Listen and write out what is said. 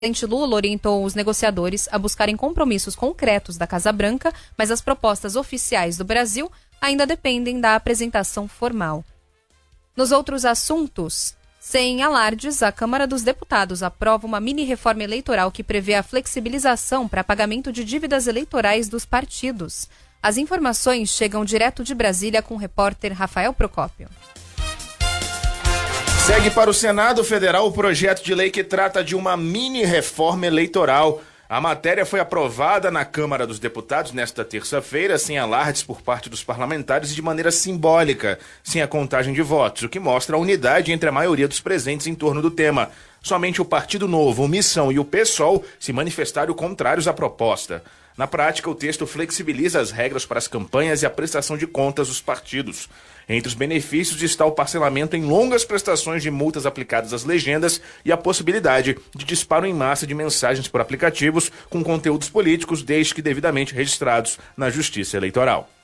presidente Lula orientou os negociadores a buscarem compromissos concretos da Casa Branca, mas as propostas oficiais do Brasil ainda dependem da apresentação formal. Nos outros assuntos, sem alardes, a Câmara dos Deputados aprova uma mini-reforma eleitoral que prevê a flexibilização para pagamento de dívidas eleitorais dos partidos. As informações chegam direto de Brasília com o repórter Rafael Procópio. Segue para o Senado Federal o projeto de lei que trata de uma mini-reforma eleitoral. A matéria foi aprovada na Câmara dos Deputados nesta terça-feira, sem alardes por parte dos parlamentares e de maneira simbólica, sem a contagem de votos, o que mostra a unidade entre a maioria dos presentes em torno do tema. Somente o Partido Novo, o Missão e o PSOL se manifestaram contrários à proposta. Na prática, o texto flexibiliza as regras para as campanhas e a prestação de contas dos partidos. Entre os benefícios está o parcelamento em longas prestações de multas aplicadas às legendas e a possibilidade de disparo em massa de mensagens por aplicativos com conteúdos políticos, desde que devidamente registrados na Justiça Eleitoral.